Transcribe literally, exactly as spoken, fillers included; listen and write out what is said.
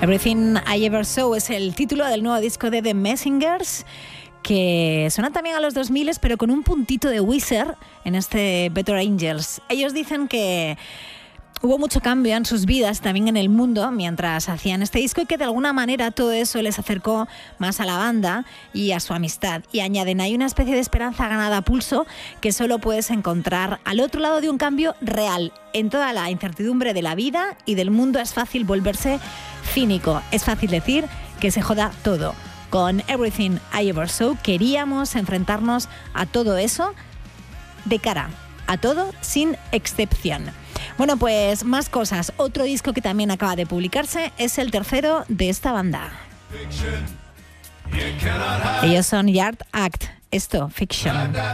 Everything I Ever Saw es el título del nuevo disco de The Messengers, que suena también a los dos mil, pero con un puntito de Weezer en este Better Angels. Ellos dicen que hubo mucho cambio en sus vidas, también en el mundo, mientras hacían este disco, y que de alguna manera todo eso les acercó más a la banda y a su amistad. Y añaden, hay una especie de esperanza ganada a pulso que solo puedes encontrar al otro lado de un cambio real. En toda la incertidumbre de la vida y del mundo es fácil volverse cínico. Es fácil decir que se joda todo. Con Everything I Ever Saw queríamos enfrentarnos a todo eso de cara, a todo sin excepción. Bueno, pues más cosas. Otro disco que también acaba de publicarse es el tercero de esta banda. Ellos son Yard Act. Esto, Fiction.